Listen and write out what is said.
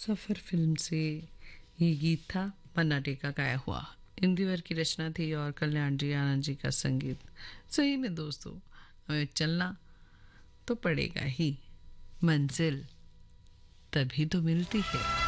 सफ़र film से ये गीत था, पन्ना डे का गाया हुआ। इंदिवर की रचना थी और कल्याण जी आनंद जी का संगीत। सही में दोस्तों, हमें चलना तो पड़ेगा ही, मंजिल तभी तो मिलती है।